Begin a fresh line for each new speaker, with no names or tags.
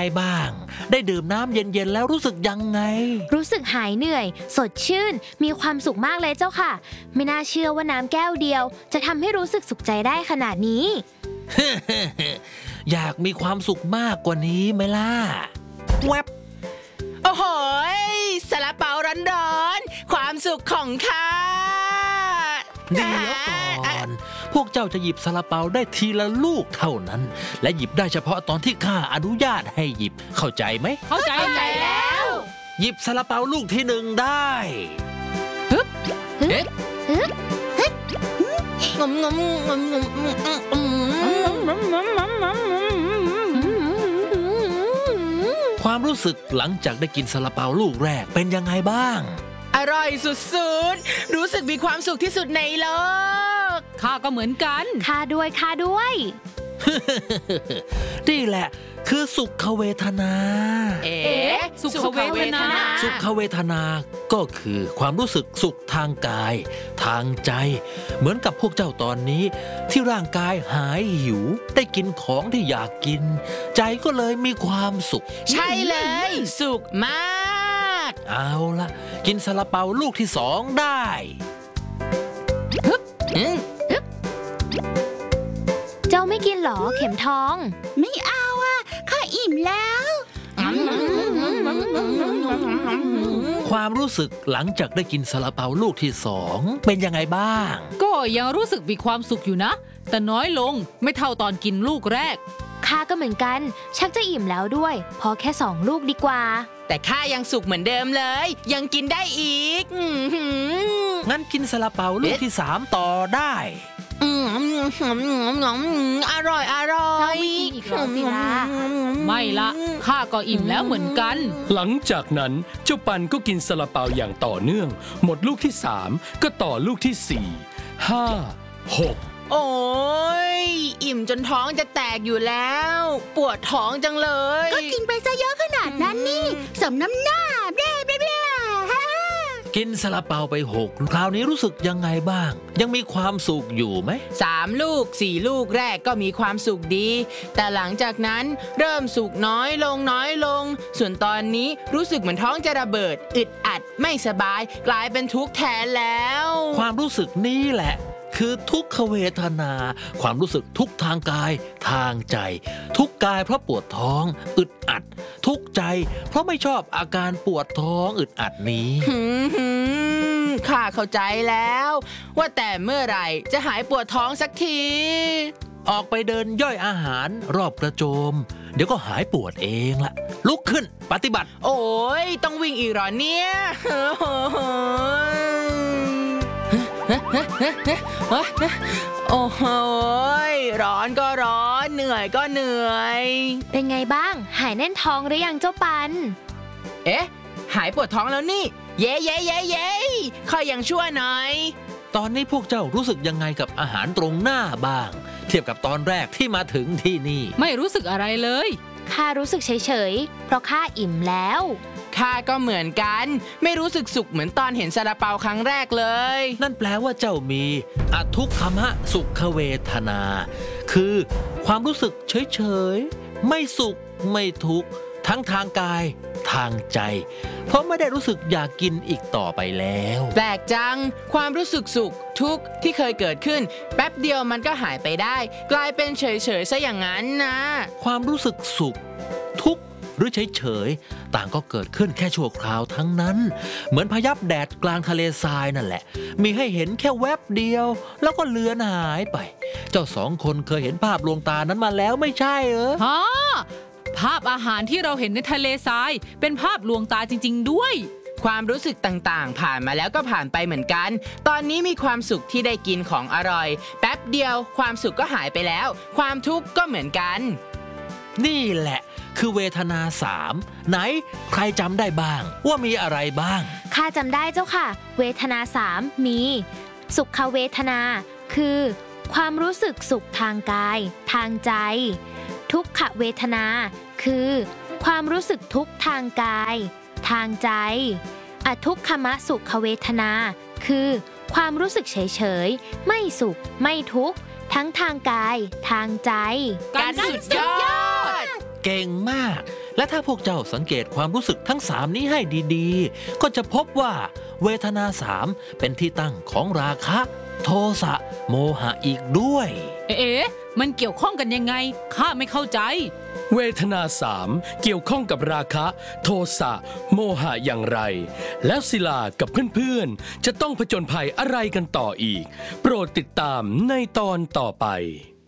บ้างได้ดื่มน้ำเย็นๆแล้วรู้สึกยังไง
รู้สึกหายเหนื่อยสดชื่นมีความสุขมากเลยเจ้าค่ะไม่น่าเชื่อว่าน้ำแก้วเดียวจะทำให้รู้สึกสุขใจได้ขนาดนี้
อยากมีความสุขมากกว่านี้ไหมล่ะแวบ
โอ้โหซาลาเปาร้อนๆความสุขของข้า
เดี๋ยวก่อนพวกเจ้าจะหยิบซาลาเปาได้ทีละลูกเท่านั้นและหยิบได้เฉพาะตอนที่ข้าอนุญาตให้หยิบเข้าใจไหม
เข้าใจแล้ว
หยิบซาลาเปาลูกที่หนึ่งได้ความรู้สึกหลังจากได้กินซาลาเปาลูกแรกเป็นยังไงบ้าง
อร่อยสุดๆรู้สึกมีความสุขที่สุดในโลกข้าก็เหมือนกัน
ข้าด้วย
นี่แหละคือสุขเวทนา
สุขเวทนา
สุขเวทนาก็คือความรู้สึกสุขทางกายทางใจเหมือนกับพวกเจ้าตอนนี้ที่ร่างกายหายหิวได้กินของที่อยากกินใจก็เลยมีความสุข
ใช่เลยสุขมาก
เอาละกินซาลาเปาลูกที่2ได้
เจ้าไม่กินหรอเข็มทอง
ไม่เอาอ่ะข้าอิ่มแล้ว
ความรู้สึกหลังจากได้กินซาลาเปาลูกที่2เป็นยังไงบ้าง
ก็ยังรู้สึกมีความสุขอยู่นะแต่น้อยลงไม่เท่าตอนกินลูกแรก
ข้าก็เหมือนกันชักจะอิ่มแล้วด้วยพอแค่2ลูกดีกว่า
แต่ข้ายังสุขเหมือนเดิมเลยยังกินได้อีก
งั้นกินซาลาเปาลูกที่3ต่อได้
อร่อยไม่ละข้าก็อิ่มแล้วเหมือนกัน
หลังจากนั้นเจ้าปันก็กินซาลาเปาอย่างต่อเนื่องหมดลูกที่3ก็ต่อลูกที่4 5 6
โอ้ยอิ่มจนท้องจะแตกอยู่แล้วปวดท้องจังเลย
ก็กินไปซะเยอะขนาดนั้นนี่สมน้ำหน้าเบ้
กินซาลาเปาไป6คราวนี้รู้สึกยังไงบ้างยังมีความสุขอยู่ไหม
3ลูก4ลูกแรกก็มีความสุขดีแต่หลังจากนั้นเริ่มสุขน้อยลงส่วนตอนนี้รู้สึกเหมือนท้องจะระเบิดอึดอัดไม่สบายกลายเป็นทุกข์แทนแล้ว
ความรู้สึกนี้แหละคือทุกขเวทนาความรู้สึกทุกทางกายทางใจทุกกายเพราะปวดท้องอึดอัดทุกใจเพราะไม่ชอบอาการปวดท้องอึดอัดนี้
ข้าเข้าใจแล้วว่าแต่เมื่อไหร่จะหายปวดท้องสักที
ออกไปเดินย่อยอาหารรอบกระโจมเดี๋ยวก็หายปวดเองละลุกขึ้นปฏิบัติ
โอ้ยต้องวิ่งอีกเหรอเนี่ยโอ้โหร้อนก็ร้อนเหนื่อยก็เหนื่อย
เป็นไงบ้างหายแน่นท้องหรือยังเจ้าปัน
หายปวดท้องแล้วนี่เย้ข้ายังชั่วหน่อย
ตอนนี้พวกเจ้ารู้สึกยังไงกับอาหารตรงหน้าบ้างเทียบกับตอนแรกที่มาถึงที่นี่
ไม่รู้สึกอะไรเลย
ข้ารู้สึกเฉยๆเพราะข้าอิ่มแล้ว
ข้าก็เหมือนกันไม่รู้สึกสุขเหมือนตอนเห็นซาลาเปาครั้งแรกเลย
นั่นแปลว่าเจ้ามีอทุกขมสุขเวทนาคือความรู้สึกเฉยๆไม่สุขไม่ทุกข์ทั้งทางกายทางใจเพราะไม่ได้รู้สึกอยากกินอีกต่อไปแล้ว
แปลกจังความรู้สึกสุขทุกข์ที่เคยเกิดขึ้นแป๊บเดียวมันก็หายไปได้กลายเป็นเฉยๆซะอย่างนั้นนะ
ความรู้สึกสุขทุกข์หรือเฉยๆต่างก็เกิดขึ้นแค่ชั่วคราวทั้งนั้นเหมือนพยับแดดกลางทะเลทรายนั่นแหละมีให้เห็นแค่แวบเดียวแล้วก็เลือนหายไปเจ้า2คนเคยเห็นภาพลวงตานั้นมาแล้วไม่ใช่เหรอ
ภาพอาหารที่เราเห็นในทะเลทรายเป็นภาพลวงตาจริงๆด้วยความรู้สึกต่างๆผ่านมาแล้วก็ผ่านไปเหมือนกันตอนนี้มีความสุขที่ได้กินของอร่อยแป๊บเดียวความสุขก็หายไปแล้วความทุกข์ก็เหมือนกัน
นี่แหละคือเวทนา3ไหนใครจำได้บ้างว่ามีอะไรบ้าง
ข้าจำได้เจ้าค่ะเวทนา3มีสุขเวทนาคือความรู้สึกสุขทางกายทางใจทุกขเวทนาคือความรู้สึกทุกข์ทางกายทางใจอทุกขมสุขเวทนาคือความรู้สึกเฉยๆไม่สุขไม่ทุกข์ทั้งทางกายทางใจ
การสุดยอด
เก่งมากและถ้าพวกเจ้าสังเกตความรู้สึกทั้ง3นี้ให้ดีๆก็จะพบว่าเวทนา3เป็นที่ตั้งของราคะ โทสะโมหะอีกด้วย
มันเกี่ยวข้องกันยังไงข้าไม่เข้าใจ
เวทนา3เกี่ยวข้องกับราคะ โทสะโมหะอย่างไร แล้วศิลากับเพื่อนๆจะต้องผจญภัยอะไรกันต่ออีก โปรดติดตามในตอนต่อไป